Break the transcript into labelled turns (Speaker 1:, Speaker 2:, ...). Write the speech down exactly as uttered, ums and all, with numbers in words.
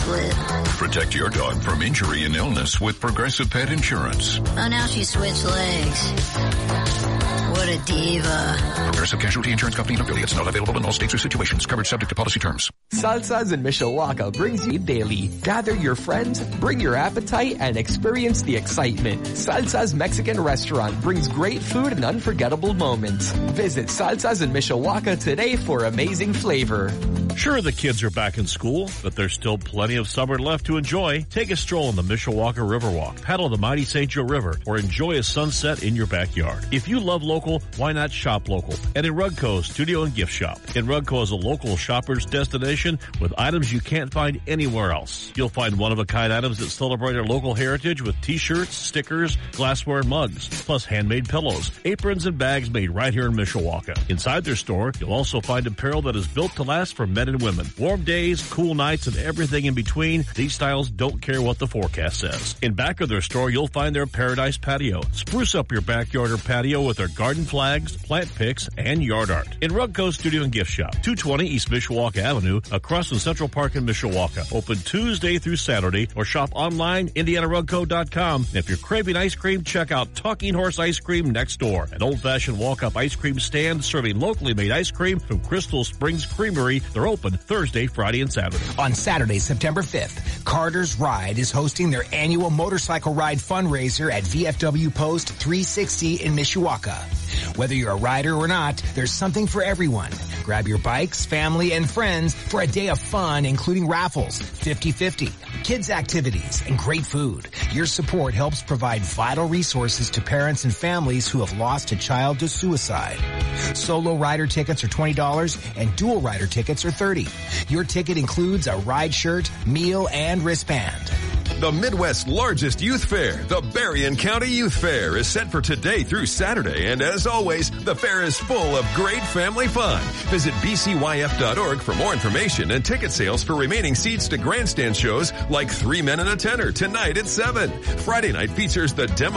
Speaker 1: split.
Speaker 2: Protect your dog from injury and illness with Progressive Pet Insurance.
Speaker 1: Oh, now she switched legs. What a diva.
Speaker 2: Progressive Casualty Insurance Company and affiliates. Not available in all states or situations. Coverage subject to policy terms.
Speaker 3: Salsas in Mishawaka brings you daily. Gather your friends, bring your appetite, and experience the excitement. Salsa's Mexican restaurant brings great food and unforgettable moments. Visit Salsa's in Mishawaka today for amazing flavor.
Speaker 4: Sure, the kids are back in school, but there's still plenty of summer left to enjoy. Take a stroll on the Mishawaka Riverwalk, paddle the mighty Saint Joe River, or enjoy a sunset in your backyard. If you love local, why not shop local? And in Rugco, Studio and Gift Shop. In Rugco is a local shopper's destination with items you can't find anywhere else. You'll find one-of-a-kind items that celebrate our local heritage with t-shirts, stickers, glassware, and mugs, plus handmade pillows, aprons, and bags made right here in Mishawaka. Inside their store, you'll also find apparel that is built to last for men and women. Warm days, cool nights, and everything in between, these styles don't care what the forecast says. In back of their store, you'll find their Paradise Patio. Spruce up your backyard or patio with their garden flags, plant picks, and yard art. In Rugco Studio and Gift Shop, two twenty East Mishawaka Avenue, across from Central Park in Mishawaka. Open Tuesday through Saturday, or shop online, Indiana Rugco dot com. And if you're craving ice cream, check out Talking Horse Ice Cream next door. An old-fashioned walk-up ice cream stand serving locally made ice cream from Crystal Springs Creamery. They're open Thursday, Friday, and Saturday.
Speaker 5: On Saturday, September fifth, Carter's Ride is hosting their annual motorcycle ride fundraiser at V F W Post three sixty in Mishawaka. Whether you're a rider or not, there's something for everyone. Grab your bikes, family, and friends for a day of fun, including raffles, fifty-fifty, kids activities, and great food. Your support helps provide vital resources to parents and families who have lost a child to suicide. Solo rider tickets are twenty dollars and dual rider tickets are thirty dollars. Your ticket includes a ride shirt, meal, and wristband.
Speaker 6: The Midwest's largest youth fair, the Berrien County Youth Fair, is set for today through Saturday, and as always, the fair is full of great family fun. Visit b c y f dot org for more information and ticket sales for remaining seats to grandstand shows like Three Men and a Tenor tonight at seven. Friday night features the Demo